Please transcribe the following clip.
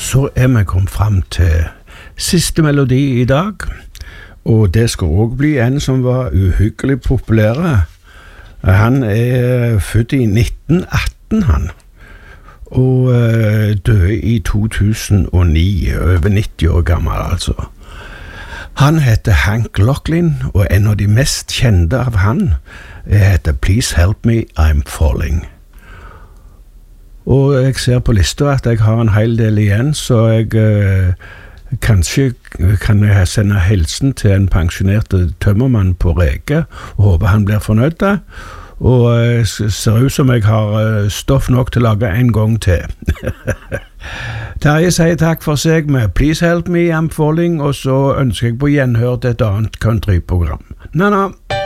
Så vi kommet frem til siste melodi i dag, og det skal også bli en som var uhyggelig populær. Han født i 1918, han, og døde i 2009, over 90 år gammel altså. Han heter Hank Locklin, og en av de mest kjente av han heter Please Help Me, I'm Falling. Og jeg ser på lista at jeg har en hel del igjen, så jeg kanskje kan jeg sende hilsen til en pensjonert tømmermann på Reke, og håper han blir fornøyd da. Og ser ut som jeg har stoff nok til å lage en gang til. Terje sier takk for seg med Please Help Me, I'm Falling, og så ønsker jeg på gjenhør til et annet countryprogram. Na-na!